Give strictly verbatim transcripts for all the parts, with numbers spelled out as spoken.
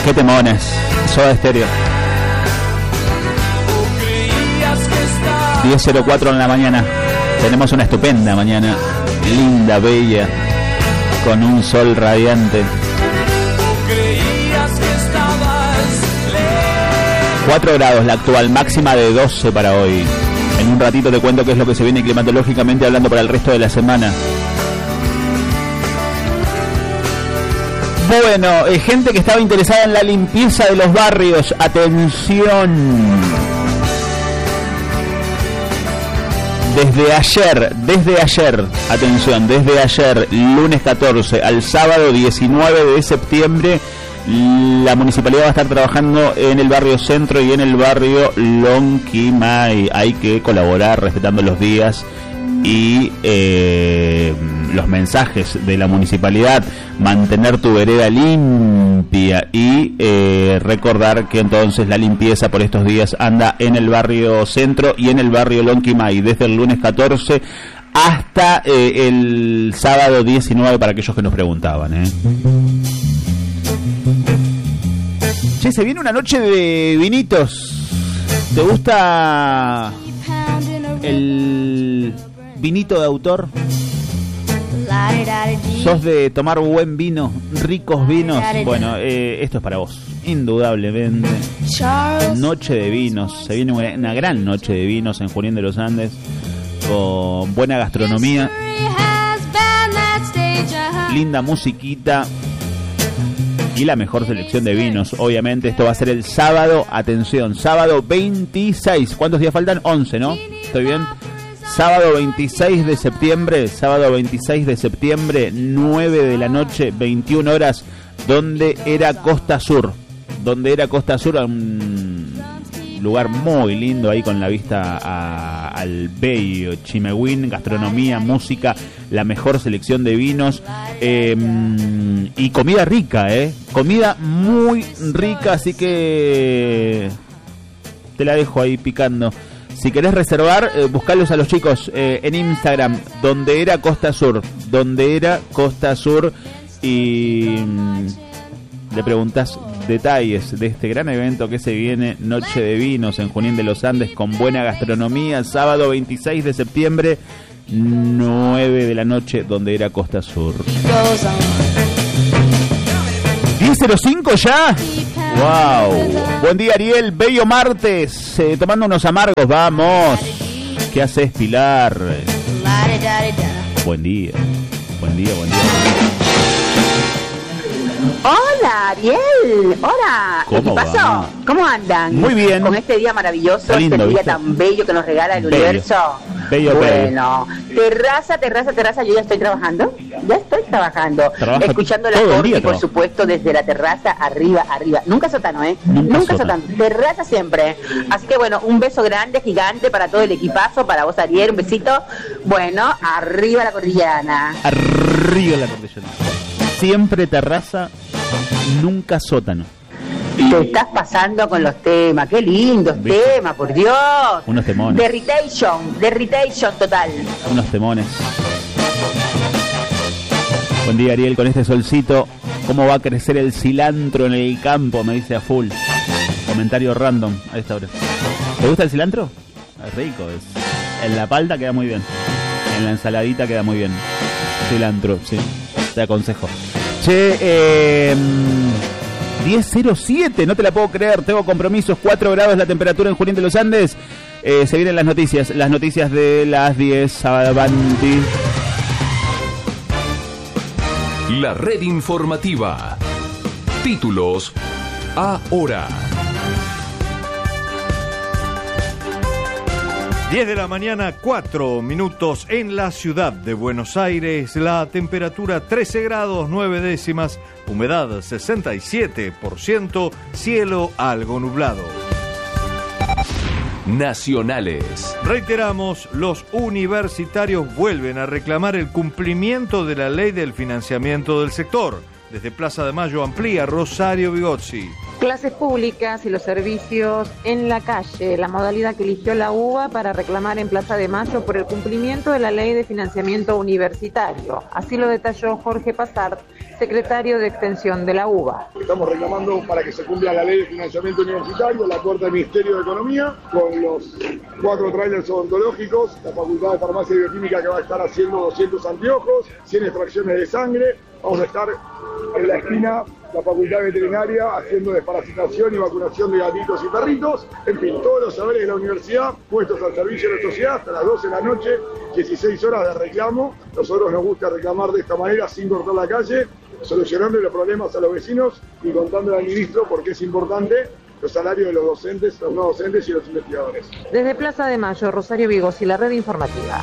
Qué temones. Soda Stereo. diez cero cuatro en la mañana. Tenemos una estupenda mañana. Linda, bella. Con un sol radiante. cuatro grados la actual, máxima de doce para hoy. En un ratito te cuento qué es lo que se viene climatológicamente hablando para el resto de la semana. Bueno, eh, gente que estaba interesada en la limpieza de los barrios, atención. Desde ayer, desde ayer, atención, desde ayer, lunes catorce al sábado diecinueve de septiembre, la municipalidad va a estar trabajando en el barrio Centro y en el barrio Lonquimay. Hay que colaborar respetando los días y eh, los mensajes de la municipalidad, mantener tu vereda limpia y eh, recordar que entonces la limpieza por estos días anda en el barrio Centro y en el barrio Lonquimay desde el lunes catorce hasta eh, el sábado diecinueve para aquellos que nos preguntaban, ¿eh? Che, se viene una noche de vinitos. ¿Te gusta el vinito de autor? ¿Sos de tomar buen vino, ricos vinos? Bueno, eh, esto es para vos, indudablemente. Noche de vinos. Se viene una, una gran noche de vinos en Junín de los Andes, con buena gastronomía, linda musiquita y la mejor selección de vinos. Obviamente esto va a ser el sábado, atención, sábado veintiséis. ¿Cuántos días faltan? once, ¿no? ¿Estoy bien? Sábado veintiséis de septiembre, sábado veintiséis de septiembre, nueve de la noche, veintiuna horas, donde era Costa Sur. Donde era Costa Sur, un lugar muy lindo ahí con la vista a, al bello Chimehuín, gastronomía, música, la mejor selección de vinos eh, y comida rica, eh, comida muy rica, así que te la dejo ahí picando. Si querés reservar, eh, buscalos a los chicos eh, en Instagram, donde era Costa Sur, donde era Costa Sur, y mm, le preguntás detalles de este gran evento que se viene, Noche de Vinos en Junín de los Andes, con buena gastronomía, sábado veintiséis de septiembre, nueve de la noche, donde era Costa Sur. diez cero cinco ya. Wow. Buen día, Ariel. Bello martes. Eh, tomando unos amargos. Vamos. ¿Qué haces, Pilar? Buen día. Buen día, buen día. Hola, Ariel. Hola. ¿Cómo ¿Qué pasó? va? ¿Cómo andan? Muy bien. Con este día maravilloso, Lindo, este día ¿viste? tan bello que nos regala el Bello. universo. Bello, bueno, bello. terraza, terraza, terraza. Yo ya estoy trabajando. Ya estoy trabajando. Trabaja Escuchando la todo el corte día, y por trabaja. supuesto desde la terraza arriba, arriba. Nunca sótano, ¿eh? Nunca Nunca sótano. sótano. Terraza siempre. Así que bueno, un beso grande, gigante para todo el equipazo, para vos, Ariel. Un besito. Bueno, arriba la cordillana. Arriba la cordillera. Siempre terraza, nunca sótano. Te estás pasando con los temas, qué lindos ¿Viste? temas, por Dios. Unos temones. Derritation, derritation total. Unos temones. Buen día, Ariel, con este solcito. ¿Cómo va a crecer el cilantro en el campo? Me dice a full. Comentario random a esta hora. ¿Te gusta el cilantro? Es rico. Es. En la palta queda muy bien. En la ensaladita queda muy bien. Cilantro, sí. Te aconsejo. Che, eh... diez cero siete, no te la puedo creer, tengo compromisos, cuatro grados la temperatura en Junín de los Andes. Eh, se vienen las noticias, las noticias de las diez, avanti. La red informativa. Títulos ahora. diez de la mañana, cuatro minutos en la ciudad de Buenos Aires. La temperatura trece grados, nueve décimas, humedad sesenta y siete por ciento, cielo algo nublado. Nacionales. Reiteramos, los universitarios vuelven a reclamar el cumplimiento de la ley del financiamiento del sector. Desde Plaza de Mayo amplía Rosario Vigozzi. Clases públicas y los servicios en la calle, la modalidad que eligió la U B A para reclamar en Plaza de Mayo por el cumplimiento de la Ley de Financiamiento Universitario. Así lo detalló Jorge Pazart, secretario de Extensión de la U B A. Estamos reclamando para que se cumpla la Ley de Financiamiento Universitario, la Corte del Ministerio de Economía, con los cuatro trailers odontológicos, la Facultad de Farmacia y Bioquímica que va a estar haciendo doscientos anteojos, cien extracciones de sangre. Vamos a estar en la esquina la Facultad Veterinaria haciendo desparasitación y vacunación de gatitos y perritos. En fin, todos los saberes de la universidad puestos al servicio de la sociedad hasta las doce de la noche, dieciséis horas de reclamo. Nosotros nos gusta reclamar de esta manera sin cortar la calle, solucionando los problemas a los vecinos y contándole al ministro por qué es importante los salarios de los docentes, los no docentes y los investigadores. Desde Plaza de Mayo, Rosario Vigosi, la red informativa.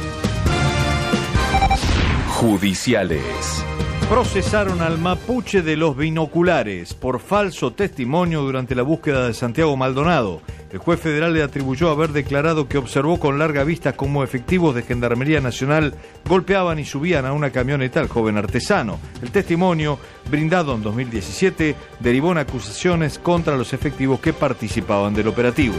Judiciales. Procesaron al mapuche de los binoculares por falso testimonio durante la búsqueda de Santiago Maldonado. El juez federal le atribuyó haber declarado que observó con larga vista cómo efectivos de Gendarmería Nacional golpeaban y subían a una camioneta al joven artesano. El testimonio, brindado en dos mil diecisiete, derivó en acusaciones contra los efectivos que participaban del operativo.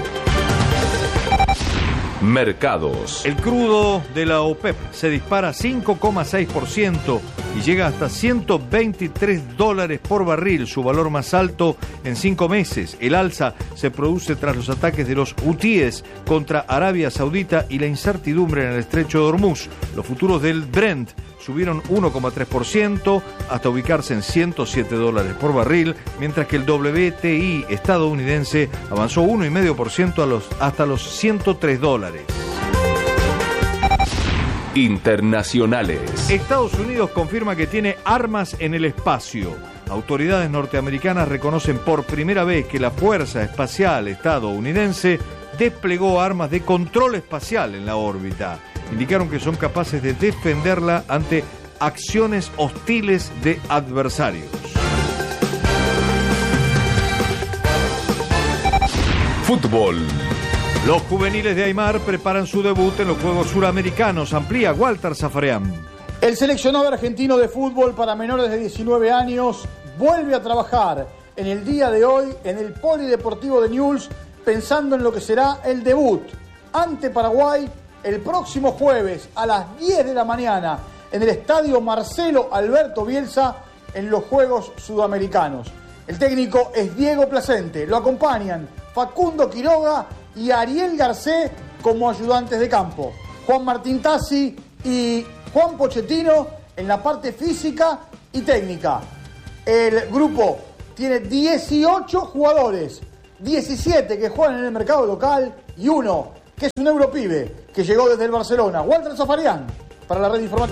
Mercados. El crudo de la OPEP se dispara cinco coma seis por ciento y llega hasta ciento veintitrés dólares por barril, su valor más alto en cinco meses. El alza se produce tras los ataques de los hutíes contra Arabia Saudita y la incertidumbre en el estrecho de Hormuz. Los futuros del Brent subieron uno coma tres por ciento hasta ubicarse en ciento siete dólares por barril, mientras que el W T I estadounidense avanzó uno coma cinco por ciento a los, hasta los ciento tres dólares. Internacionales. Estados Unidos confirma que tiene armas en el espacio. Autoridades norteamericanas reconocen por primera vez que la Fuerza Espacial estadounidense desplegó armas de control espacial en la órbita. Indicaron que son capaces de defenderla ante acciones hostiles de adversarios. Fútbol. Los juveniles de Aymar preparan su debut en los Juegos Suramericanos. Amplía Walter Zafarian. El seleccionado argentino de fútbol para menores de diecinueve años vuelve a trabajar en el día de hoy en el Polideportivo de Newell's, pensando en lo que será el debut ante Paraguay el próximo jueves a las diez de la mañana en el estadio Marcelo Alberto Bielsa en los Juegos Sudamericanos. El técnico es Diego Placente, lo acompañan Facundo Quiroga y Ariel Garcés como ayudantes de campo, Juan Martín Tassi y Juan Pochettino en la parte física y técnica. El grupo tiene dieciocho jugadores, diecisiete que juegan en el mercado local y uno que es un europibe que llegó desde el Barcelona. Walter Zafarian para la red informativa.